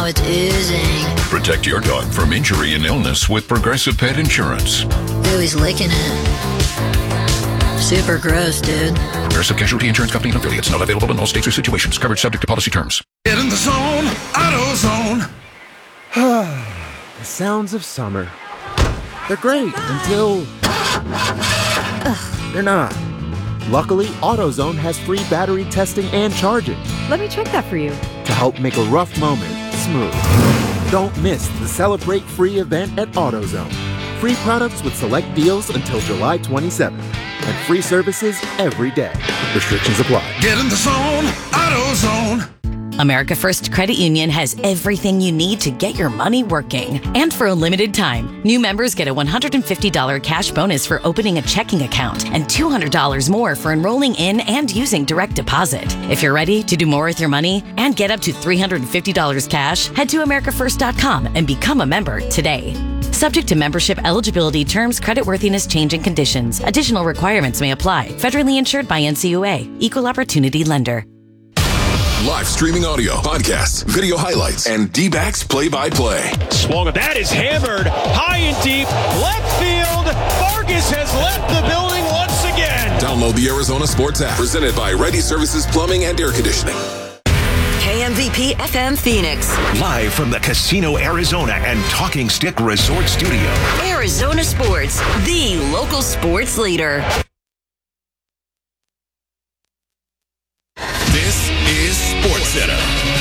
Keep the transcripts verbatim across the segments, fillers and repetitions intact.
It's oozing. Protect your dog from injury and illness with Progressive Pet Insurance. Ooh, he's licking it. Super gross, dude. Progressive Casualty Insurance Company and affiliates. Not available in all states or situations. Coverage subject to policy terms. Get in the zone. AutoZone. The sounds of summer. They're great until... They're not. Luckily, AutoZone has free battery testing and charging Let me check that for you. to help make a rough moment smooth. Don't miss the Celebrate Free event at AutoZone. Free products with select deals until July twenty-seventh. And free services every day. Restrictions apply. Get in the zone. AutoZone. America First Credit Union has everything you need to get your money working. And for a limited time, new members get a one hundred fifty dollars cash bonus for opening a checking account and two hundred dollars more for enrolling in and using direct deposit. If you're ready to do more with your money and get up to three hundred fifty dollars cash, head to america first dot com and become a member today. Subject to membership eligibility, terms, creditworthiness, change, and conditions. Additional requirements may apply. Federally insured by N C U A. Equal Opportunity Lender. Live streaming audio, podcasts, video highlights, and D-backs play-by-play. Swung it. That is hammered high and deep. Left field. Vargas has left the building once again. Download the Arizona Sports app. Presented by Ready Services Plumbing and Air Conditioning. K M V P F M Phoenix. Live from the Casino Arizona and Talking Stick Resort Studio. Arizona Sports, the local sports leader. This is SportsCenter.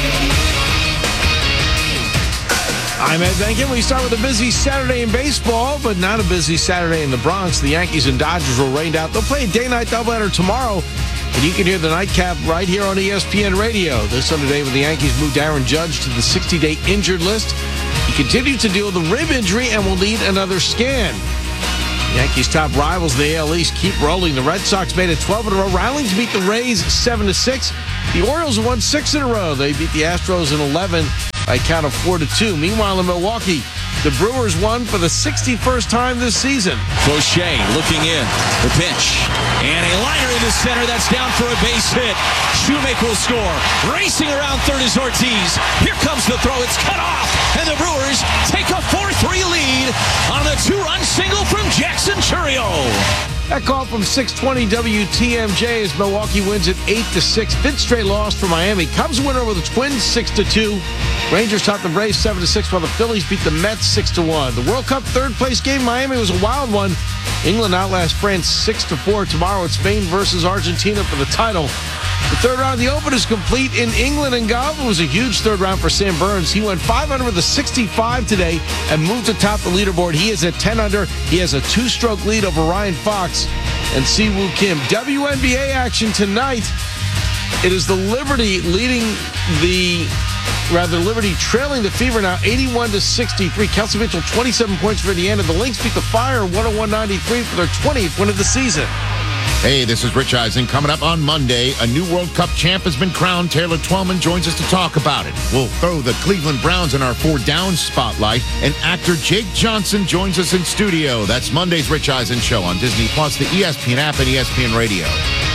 I'm Ed Benkin. We start with a busy Saturday in baseball, but not a busy Saturday in the Bronx. The Yankees and Dodgers will rain out. They'll play a day-night doubleheader tomorrow, and you can hear the nightcap right here on E S P N Radio. This on the day when the Yankees moved Aaron Judge to the sixty-day injured list. He continues to deal with a rib injury and will need another scan. Yankees' top rivals, the A L East, keep rolling. The Red Sox made it twelve in a row. Rilings beat the Rays seven to six. The Orioles won six in a row. They beat the Astros in eleven by a count of four to two. Meanwhile, in Milwaukee, the Brewers won for the sixty-first time this season. Fauché looking in. The pitch. And a liner into center. That's down for a base hit. Shoemaker will score. Racing around third is Ortiz. Here comes the throw. It's cut off. And the Brewers take a four three lead on the two-run single from Jackson Chourio. That call from six twenty W T M J as Milwaukee wins at eight to six. Fifth straight loss for Miami. Cubs winner with the Twins six to two. Rangers topped the Braves seven to six while the Phillies beat the Mets six to one. The World Cup third place game, Miami, was a wild one. England outlasts France six to four. Tomorrow it's Spain versus Argentina for the title. The third round of the Open is complete in England and golf. It was a huge third round for Sam Burns. He went five under with a sixty-five today and moved atop the leaderboard. He is at ten under. He has a two-stroke lead over Ryan Fox and Siwoo Kim. W N B A action tonight. It is the Liberty leading the, rather Liberty trailing the Fever now eighty-one to sixty-three. Kelsey Mitchell twenty-seven points for Indiana. The Lynx beat the Fire one oh one ninety-three for their twentieth win of the season. Hey, this is Rich Eisen. Coming up on Monday, a new World Cup champ has been crowned. Taylor Twellman joins us to talk about it. We'll throw the Cleveland Browns in our four down spotlight. And actor Jake Johnson joins us in studio. That's Monday's Rich Eisen Show on Disney Plus, the E S P N app, and E S P N Radio.